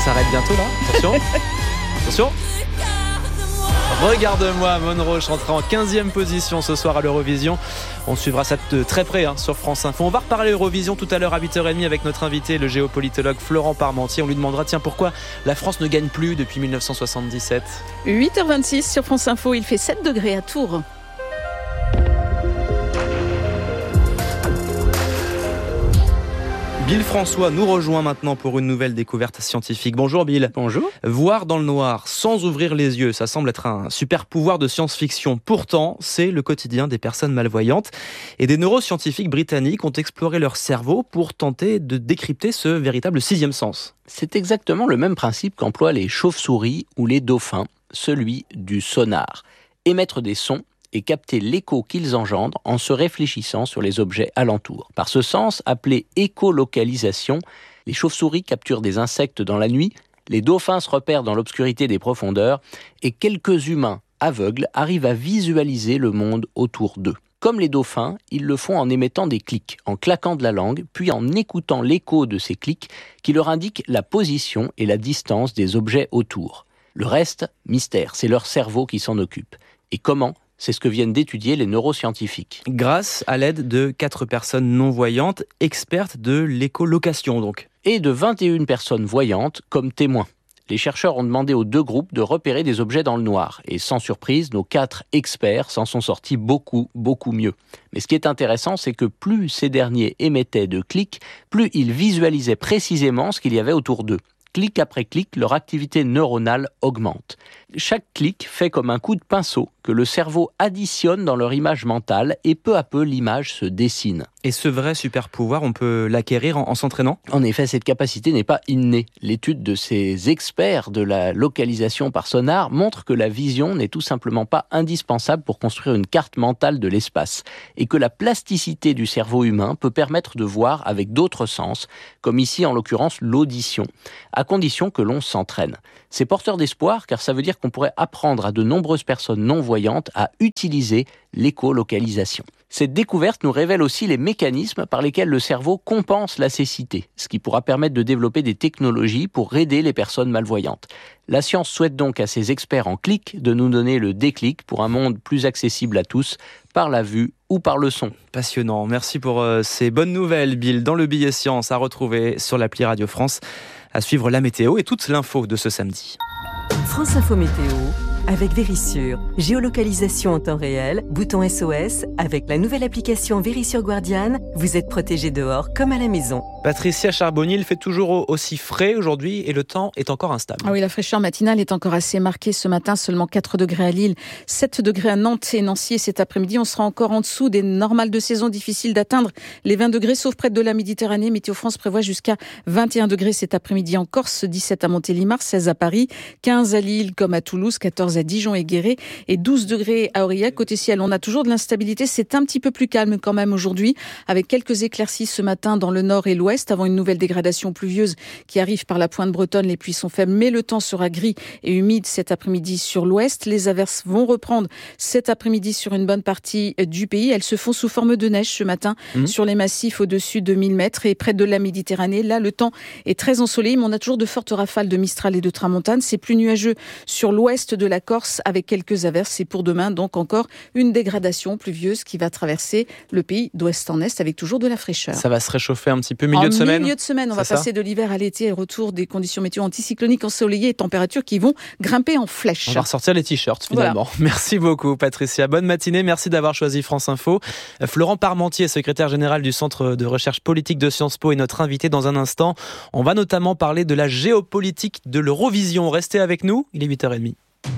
s'arrête bientôt là. Attention. Attention. Regarde-moi, Monroe chantera en 15e position ce soir à l'Eurovision. On suivra ça de très près sur France Info. On va reparler Eurovision tout à l'heure à 8h30 avec notre invité, le géopolitologue Florent Parmentier. On lui demandera, pourquoi la France ne gagne plus depuis 1977 ? 8h26 sur France Info, il fait 7 degrés à Tours. Bill François nous rejoint maintenant pour une nouvelle découverte scientifique. Bonjour Bill. Bonjour. Voir dans le noir sans ouvrir les yeux, ça semble être un super pouvoir de science-fiction. Pourtant, c'est le quotidien des personnes malvoyantes. Et des neuroscientifiques britanniques ont exploré leur cerveau pour tenter de décrypter ce véritable sixième sens. C'est exactement le même principe qu'emploient les chauves-souris ou les dauphins, celui du sonar. Émettre des sons et capter l'écho qu'ils engendrent en se réfléchissant sur les objets alentours. Par ce sens, appelé écolocalisation, les chauves-souris capturent des insectes dans la nuit, les dauphins se repèrent dans l'obscurité des profondeurs et quelques humains aveugles arrivent à visualiser le monde autour d'eux. Comme les dauphins, ils le font en émettant des clics, en claquant de la langue, puis en écoutant l'écho de ces clics qui leur indiquent la position et la distance des objets autour. Le reste, mystère, c'est leur cerveau qui s'en occupe. Et comment ? C'est ce que viennent d'étudier les neuroscientifiques. Grâce à l'aide de 4 personnes non-voyantes, expertes de l'écholocation donc. Et de 21 personnes voyantes comme témoins. Les chercheurs ont demandé aux 2 groupes de repérer des objets dans le noir. Et sans surprise, nos 4 experts s'en sont sortis beaucoup mieux. Mais ce qui est intéressant, c'est que plus ces derniers émettaient de clics, plus ils visualisaient précisément ce qu'il y avait autour d'eux. Clic après clic, leur activité neuronale augmente. Chaque clic fait comme un coup de pinceau que le cerveau additionne dans leur image mentale et peu à peu l'image se dessine. Et ce vrai super pouvoir, on peut l'acquérir en s'entraînant ? En effet, cette capacité n'est pas innée. L'étude de ces experts de la localisation par sonar montre que la vision n'est tout simplement pas indispensable pour construire une carte mentale de l'espace et que la plasticité du cerveau humain peut permettre de voir avec d'autres sens, comme ici en l'occurrence l'audition, à condition que l'on s'entraîne. C'est porteur d'espoir car ça veut dire qu'on pourrait apprendre à de nombreuses personnes non-voyantes à utiliser l'écolocalisation. Cette découverte nous révèle aussi les mécanismes par lesquels le cerveau compense la cécité, ce qui pourra permettre de développer des technologies pour aider les personnes malvoyantes. La science souhaite donc à ses experts en clic de nous donner le déclic pour un monde plus accessible à tous, par la vue ou par le son. Passionnant. Merci pour ces bonnes nouvelles, Bill. Dans le billet science à retrouver sur l'appli Radio France, à suivre la météo et toute l'info de ce samedi. France Info Météo avec Vérissure. Géolocalisation en temps réel, bouton SOS. Avec la nouvelle application Vérissure Guardian, vous êtes protégé dehors comme à la maison. Patricia Charbonnier, il fait toujours aussi frais aujourd'hui et le temps est encore instable. Ah oui, la fraîcheur matinale est encore assez marquée ce matin. Seulement 4 degrés à Lille, 7 degrés à Nantes et Nancy. Et cet après-midi, on sera encore en dessous des normales de saison. Difficile d'atteindre les 20 degrés, sauf près de la Méditerranée. Météo France prévoit jusqu'à 21 degrés cet après-midi en Corse, 17 à Montélimar, 16 à Paris, 15 à Lille comme à Toulouse, 14 à Dijon et Guéret et 12 degrés à Aurillac. Côté ciel, on a toujours de l'instabilité. C'est un petit peu plus calme quand même aujourd'hui, avec quelques éclaircies ce matin dans le nord et l'ouest, avant une nouvelle dégradation pluvieuse qui arrive par la pointe bretonne. Les pluies sont faibles, mais le temps sera gris et humide cet après-midi sur l'ouest. Les averses vont reprendre cet après-midi sur une bonne partie du pays. Elles se font sous forme de neige ce matin sur les massifs au-dessus de 1000 mètres et près de la Méditerranée. Là, le temps est très ensoleillé, mais on a toujours de fortes rafales de Mistral et de Tramontane. C'est plus nuageux sur l'ouest de la Corse avec quelques averses. Et pour demain, donc encore une dégradation pluvieuse qui va traverser le pays d'ouest en est avec toujours de la fraîcheur. Ça va se réchauffer un petit peu milieu de semaine. Milieu de semaine, on va passer de l'hiver à l'été et retour des conditions météo anticycloniques ensoleillées et températures qui vont grimper en flèche. On va ressortir les t-shirts finalement. Voilà. Merci beaucoup Patricia. Bonne matinée, merci d'avoir choisi France Info. Florent Parmentier, secrétaire général du Centre de recherche politique de Sciences Po, est notre invité dans un instant. On va notamment parler de la géopolitique de l'Eurovision. Restez avec nous, il est 8h30.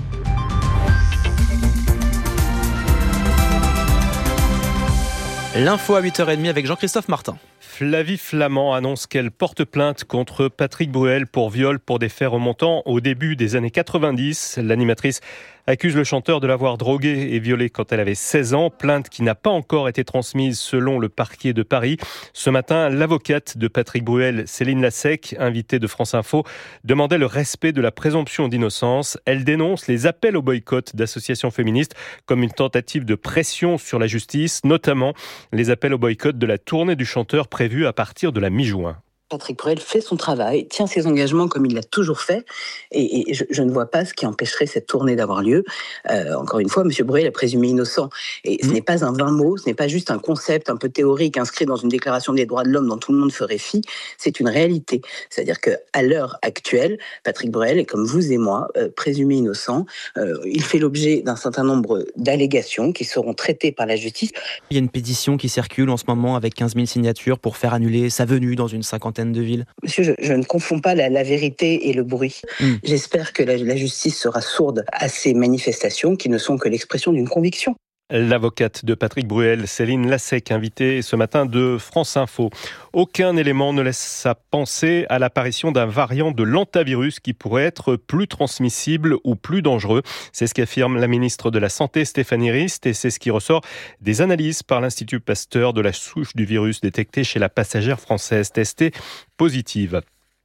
L'info à 8h30 avec Jean-Christophe Martin. Flavie Flament annonce qu'elle porte plainte contre Patrick Bruel pour viol pour des faits remontant au début des années 90. L'animatrice accuse le chanteur de l'avoir droguée et violée quand elle avait 16 ans. Plainte qui n'a pas encore été transmise selon le parquet de Paris. Ce matin, l'avocate de Patrick Bruel, Céline Lassec, invitée de France Info, demandait le respect de la présomption d'innocence. Elle dénonce les appels au boycott d'associations féministes comme une tentative de pression sur la justice, notamment les appels au boycott de la tournée du chanteur prévue à partir de la mi-juin. Patrick Bruel fait son travail, tient ses engagements comme il l'a toujours fait, et je ne vois pas ce qui empêcherait cette tournée d'avoir lieu. Encore une fois, M. Bruel est présumé innocent, et ce n'est pas un vain mot, ce n'est pas juste un concept un peu théorique inscrit dans une déclaration des droits de l'homme dont tout le monde ferait fi, c'est une réalité. C'est-à-dire qu'à l'heure actuelle, Patrick Bruel est comme vous et moi, présumé innocent. Il fait l'objet d'un certain nombre d'allégations qui seront traitées par la justice. Il y a une pétition qui circule en ce moment avec 15 000 signatures pour faire annuler sa venue dans une cinquantaine de villes. Monsieur, je ne confonds pas la vérité et le bruit. J'espère que la justice sera sourde à ces manifestations qui ne sont que l'expression d'une conviction. L'avocate de Patrick Bruel, Céline Lassec, invitée ce matin de France Info. Aucun élément ne laisse à penser à l'apparition d'un variant de l'hantavirus qui pourrait être plus transmissible ou plus dangereux. C'est ce qu'affirme la ministre de la Santé, Stéphanie Rist, et c'est ce qui ressort des analyses par l'Institut Pasteur de la souche du virus détectée chez la passagère française testée positive.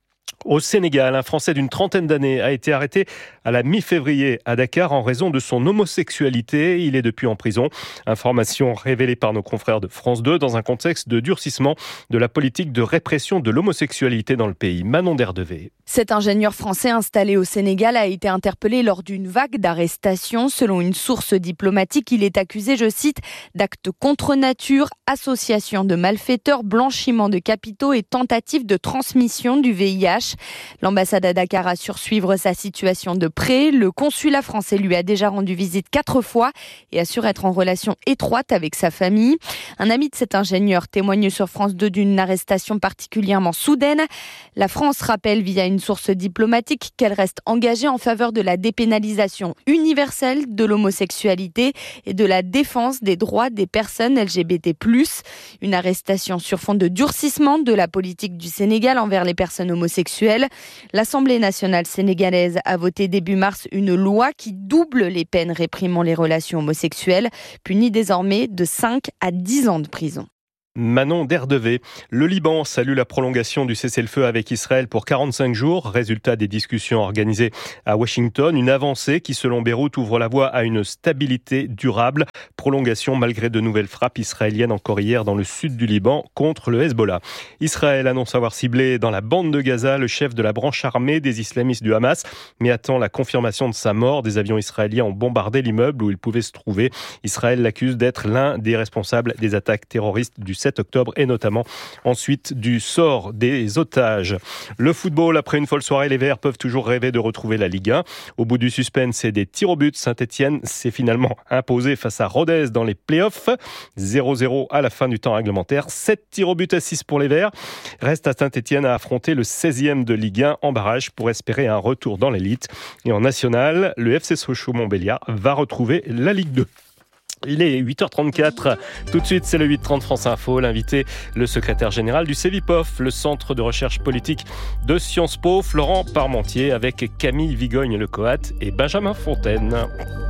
Au Sénégal, un Français d'une trentaine d'années a été arrêté à la mi-février à Dakar en raison de son homosexualité. Il est depuis en prison. Information révélée par nos confrères de France 2 dans un contexte de durcissement de la politique de répression de l'homosexualité dans le pays. Manon Derdevé. Cet ingénieur français installé au Sénégal a été interpellé lors d'une vague d'arrestations. Selon une source diplomatique, il est accusé, je cite, d'actes contre nature, association de malfaiteurs, blanchiment de capitaux et tentative de transmission du VIH. L'ambassade à Dakar assure suivre sa situation de près. Le consulat français lui a déjà rendu visite 4 fois et assure être en relation étroite avec sa famille. Un ami de cet ingénieur témoigne sur France 2 d'une arrestation particulièrement soudaine. La France rappelle via une source diplomatique qu'elle reste engagée en faveur de la dépénalisation universelle de l'homosexualité et de la défense des droits des personnes LGBT+. Une arrestation sur fond de durcissement de la politique du Sénégal envers les personnes homosexuelles. L'Assemblée nationale sénégalaise a voté début mars une loi qui double les peines réprimant les relations homosexuelles, punies désormais de 5 à 10 ans de prison. Manon Derdevé. Le Liban salue la prolongation du cessez-le-feu avec Israël pour 45 jours. Résultat des discussions organisées à Washington. Une avancée qui, selon Beyrouth, ouvre la voie à une stabilité durable. Prolongation malgré de nouvelles frappes israéliennes encore hier dans le sud du Liban contre le Hezbollah. Israël annonce avoir ciblé dans la bande de Gaza le chef de la branche armée des islamistes du Hamas, mais attend la confirmation de sa mort. Des avions israéliens ont bombardé l'immeuble où il pouvait se trouver. Israël l'accuse d'être l'un des responsables des attaques terroristes du 7 octobre et notamment ensuite du sort des otages. Le football, après une folle soirée, les Verts peuvent toujours rêver de retrouver la Ligue 1. Au bout du suspense et des tirs au but, Saint-Etienne s'est finalement imposé face à Rodez dans les playoffs. 0-0 à la fin du temps réglementaire. 7 tirs au but à 6 pour les Verts. Reste à Saint-Etienne à affronter le 16e de Ligue 1 en barrage pour espérer un retour dans l'élite. Et en national, le FC Sochaux-Montbéliard va retrouver la Ligue 2. Il est 8h34. Tout de suite, c'est le 8h30 France Info. L'invité, le secrétaire général du CEVIPOF, le Centre de recherche politique de Sciences Po, Florent Parmentier, avec Camille Vigogne-Lecoat et Benjamin Fontaine.